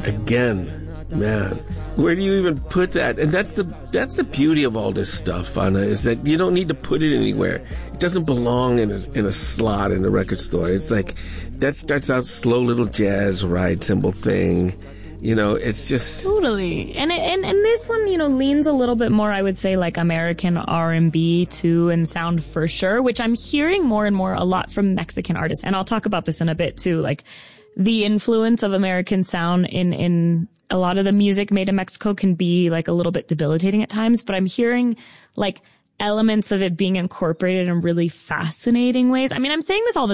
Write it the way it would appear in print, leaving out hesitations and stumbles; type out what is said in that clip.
again, man, where do you even put that? And that's the beauty of all this stuff, Anna, is that you don't need to put it anywhere. It doesn't belong in a slot in a record store. It's like, that starts out slow little jazz ride cymbal thing. You know, it's just totally. And this one, you know, leans a little bit more, I would say, like American R&B too, and sound for sure, which I'm hearing more and more a lot from Mexican artists. And I'll talk about this in a bit too, like the influence of American sound in a lot of the music made in Mexico can be like a little bit debilitating at times, but I'm hearing like elements of it being incorporated in really fascinating ways. I mean, I'm saying this all the